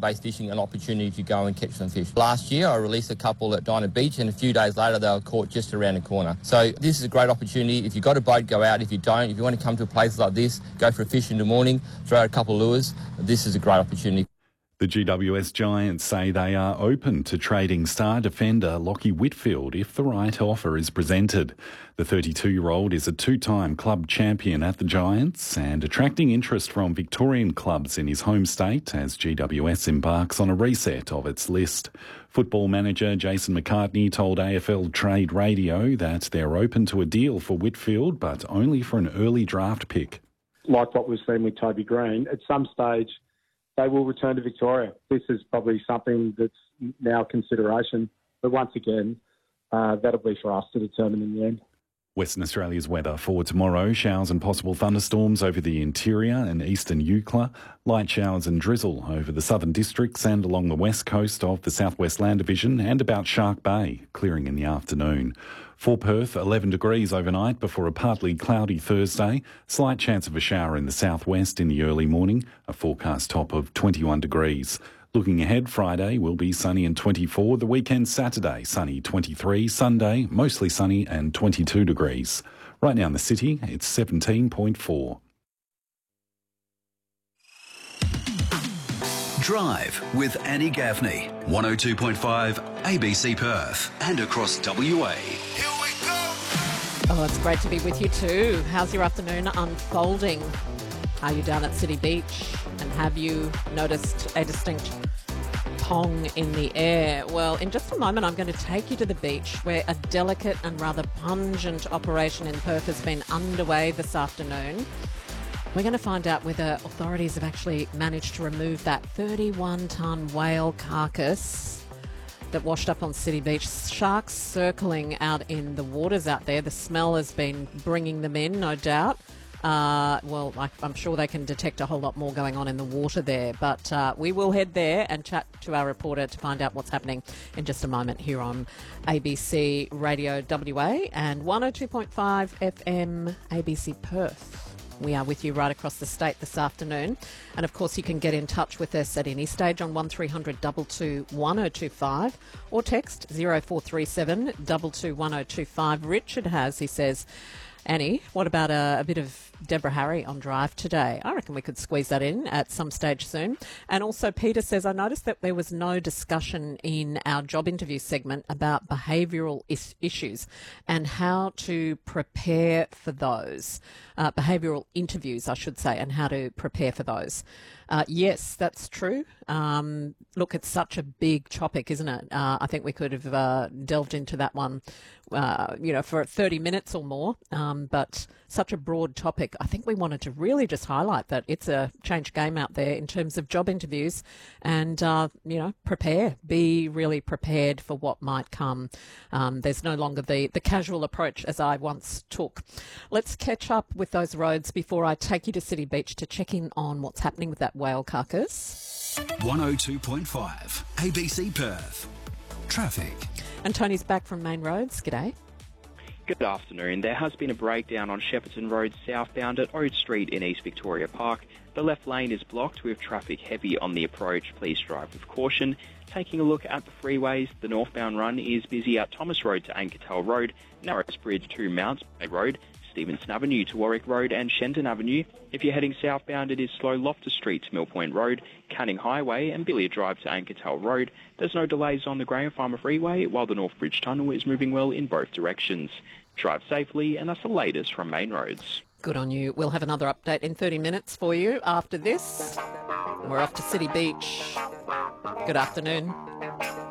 base fishing an opportunity to go and catch some fish. Last year, I released a couple at Dinah Beach, and a few days later, they were caught just around the corner. So this is a great opportunity. If you've got a boat, go out. If you don't, if you want to come to places like this, go for a fish in the morning, throw out a couple of lures. This is a great opportunity. The GWS Giants say they are open to trading star defender Lachie Whitfield if the right offer is presented. The 32-year-old is a two-time club champion at the Giants and attracting interest from Victorian clubs in his home state as GWS embarks on a reset of its list. Football manager Jason McCartney told AFL Trade Radio that they're open to a deal for Whitfield, but only for an early draft pick. Like what we've seen with Toby Green, at some stage they will return to Victoria. This is probably something that's now consideration. But once again, that'll be for us to determine in the end. Western Australia's weather for tomorrow: showers and possible thunderstorms over the interior and eastern Eucla, light showers and drizzle over the southern districts and along the west coast of the Southwest Land Division and about Shark Bay, clearing in the afternoon. For Perth, 11 degrees overnight before a partly cloudy Thursday. Slight chance of a shower in the southwest in the early morning, a forecast top of 21 degrees. Looking ahead, Friday will be sunny and 24. The weekend Saturday, sunny 23. Sunday, mostly sunny and 22 degrees. Right now in the city, it's 17.4. Drive with Annie Gaffney, 102.5 ABC Perth and across WA. Oh, it's great to be with you too. How's your afternoon unfolding? Are you down at City Beach? And have you noticed a distinct pong in the air? Well, in just a moment, I'm going to take you to the beach where a delicate and rather pungent operation in Perth has been underway this afternoon. We're going to find out whether authorities have actually managed to remove that 31-tonne whale carcass that washed up on City Beach. Sharks circling out in the waters out there. The smell has been bringing them in, no doubt. I'm sure they can detect a whole lot more going on in the water there. But we will head there and chat to our reporter to find out what's happening in just a moment here on ABC Radio WA and 102.5 FM ABC Perth. We are with you right across the state this afternoon. And, of course, you can get in touch with us at any stage on 1300 22 1025 or text 0437 22 1025. Richard has, he says, Annie, what about a bit of Deborah Harry on Drive today? I reckon we could squeeze that in at some stage soon. And also Peter says, I noticed that there was no discussion in our job interview segment about behavioural issues and how to prepare for those. Behavioural interviews, I should say, and how to prepare for those. Yes, that's true. Look, it's such a big topic, isn't it? I think we could have delved into that one, for 30 minutes or more. But such a broad topic. I think we wanted to really just highlight that it's a changed game out there in terms of job interviews and, prepare. Be really prepared for what might come. There's no longer the casual approach as I once took. Let's catch up with those roads before I take you to City Beach to check in on what's happening with that whale carcass. 102.5 ABC Perth. Traffic. And Tony's back from Main Roads. G'day. Good afternoon. There has been a breakdown on Shepparton Road southbound at Ode Street in East Victoria Park. The left lane is blocked with traffic heavy on the approach. Please drive with caution. Taking a look at the freeways, the northbound run is busy at Thomas Road to Ankertel Road, Narrows Bridge to Mounts Bay Road, Stevenson Avenue to Warwick Road and Shenton Avenue. If you're heading southbound, it is slow Loftus Street to Mill Point Road, Canning Highway and Billiard Drive to Ankertel Road. There's no delays on the Graham Farmer Freeway, while the North Bridge Tunnel is moving well in both directions. Drive safely, and that's the latest from Main Roads. Good on you. We'll have another update in 30 minutes for you after this. We're off to City Beach. Good afternoon.